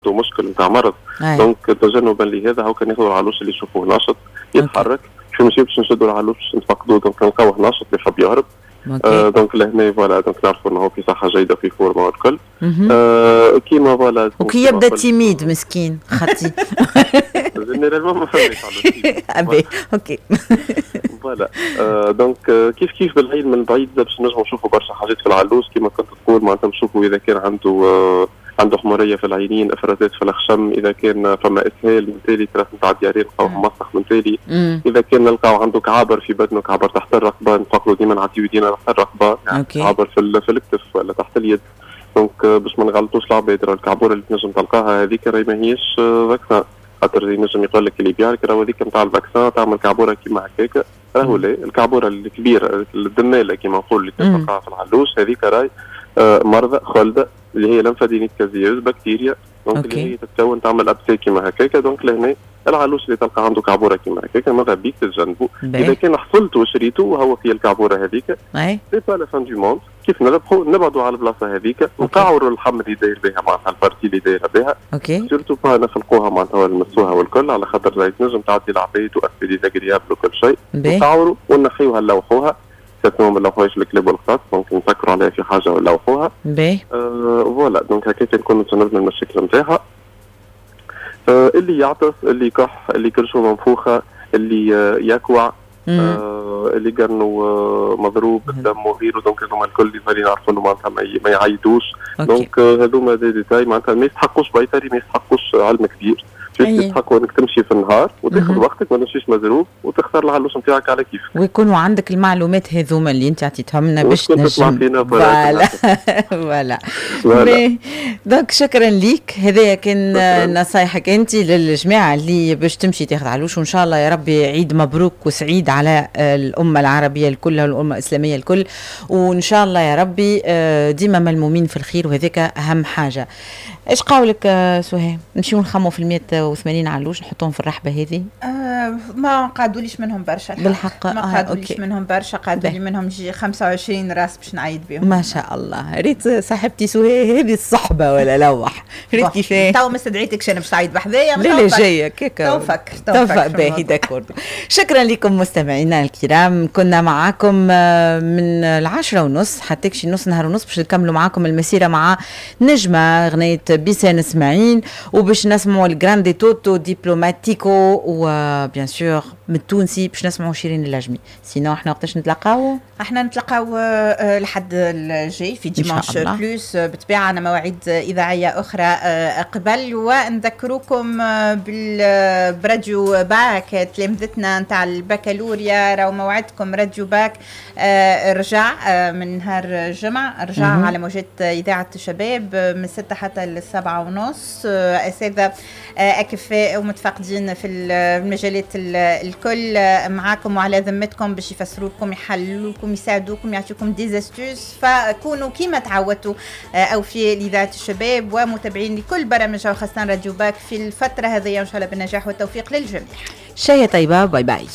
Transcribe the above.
مشكل نتاع مرض. دونك تجنبا لهذا هاو كان ياخذوا العلوش اللي يشوفوه نشط يتحرك، ماشي باش نشدوا العلوش باش نفقدوه، دونك نلقاوه نشط اللي يحب يهرب. دونك لهنا فوالا دونك نعرفوا انه في صحه جيده في فورما والكل. كيما فوالا وكي يبدا تيميد مسكين خاطي جينيرالمون ما فهمش على اوكي فوالا. دونك كيف بالعين من بعيد باش نجموا نشوفوا برشا حاجات في العلوش كيما كنت تقول، معناتها نشوفوا اذا كان عنده حموريه في العينين، افرازات في الخشم، اذا كان فما اسهال من تالي تراث نتاع الديارين نلقاوه مسخ من تالي، اذا كان نلقاو عنده كعابر في بدنه، كعبر تحت الرقبه، نفكروا ديما نعطيو يدينا تحت الرقبه، كعبر في الكتف ولا تحت اليد. دونك باش ما نغلطوش العباد، الكعبوره اللي تنجم تلقاها هذيك راهي ماهيش فاكسان، خاطر ينجم يقول لك اللي بيعرك راهو هذيك نتاع الفاكسان تعمل كعبوره كيما هكاك، راهو لا، الكعبوره الكبيره الدماله كيما نقول اللي تلقاها في العلوش هذيك راهي مرضى خلدة اللي هي لمفادينيت كازيوز بكتيريا، دونك اللي هي تتكون تعمل ابسي كيما هكاك. دونك لهنا العلوش اللي تلقى عنده كعبوره كيما هكاك ماذا بيك تتجنبوا. اذا كان حصلتوا وشريتوا وهو في الكعبوره هذيك سي با لا فان دو موند، كيف نربحوا نبعدوا على البلاصه هذيك، نقعروا اللحم اللي داير بها معناتها البارتي اللي دايره بها، سيرتو با نخلقوها معناتها ولا نمسوها والكل، على خاطر راهي تنجم تعطي العباد وافي ديزاغريابل وكل شيء، نقعروا ونحيوها نلوحوها تتنوم اللوحوش الكلاب والقطط، ممكن نفكروا عليها في حاجه ونلوحوها. فوالا دونك هكاك نكونوا تجنبنا المشاكل نتاعها. اللي يعطس، اللي يكح، اللي كرشه منفوخه، اللي يكوع، اللي قرنوا مضروب بالدم وغيره، دونك هذوما الكل اللي صارين يعرفوا انه معناتها ما يعيدوش. دونك هذوما دي ديتاي معناتها ما يستحقوش بايتاري، ما يستحقوش علم كبير، يستحقوا انك تمشي في النهار وتاخذ وقتك ما تمشيش مزروب وتختار العلوش نتاعك على كيفك، ويكونوا عندك المعلومات هذوما اللي انت عطيتهم لنا باش نجم. فوالا دونك شكرا ليك. هذايا كان نصايحك انت للجماعه اللي باش تمشي تاخذ علوش، وان شاء الله يا ربي عيد مبروك وسعيد على الامه العربيه الكل والامه الاسلاميه الكل، وان شاء الله يا ربي ديما ملمومين في الخير، وهذاك اهم حاجه. ايش قولك سهام؟ نمشيو نخمو في 180 علوش نحطوهم في الرحبه هذه؟ ما قعدوليش منهم برشا بالحق، ما قعدوليش منهم برشا، قعدولي منهم 25 راس باش نعيد بهم ما شاء الله. ريت صاحبتي سهام هذه الصحبه ولا لوح، ريت كيفاه تو ما استدعيتش انا باش تعيد بحذايا، لا جايه كيكا توفكر باهي داكور. شكرا لكم مستمعينا الكرام، كنا معاكم من 10:30 حتى شي نص نهار ونص باش نكملوا معاكم المسيره مع نجمه غنية بيسان اسماعيل، وباش نسمعوا الجراندي توتو ديبلوماتيكو، وبيان سور من التونسي باش نسمعوا شيرين اللاجمي. سينو احنا وقتاش نتلاقاو؟ احنا نتلاقاو الحد الجاي في ديمانش بلوس، بطبيعه مواعيد اذاعيه اخرى قبل، ونذكروكم براديو باك تلامذتنا نتاع البكالوريا، راهو موعدكم راديو باك رجع من نهار الجمعه، رجع على موجات اذاعه الشباب من 6 حتى 7:30. اساتذه اكفاء ومتفقدين في المجالات الكل معاكم وعلى ذمتكم باش يفسروا لكم، يحلوا لكم، يساعدوكم، يعطيكم ديزاستوس، فكونوا كيما تعودتوا او في اذاعه الشباب ومتابعين لكل برامجها وخاصه راديو باك في الفتره هذه، ان شاء الله بالنجاح والتوفيق للجميع. شيء طيبه، باي باي.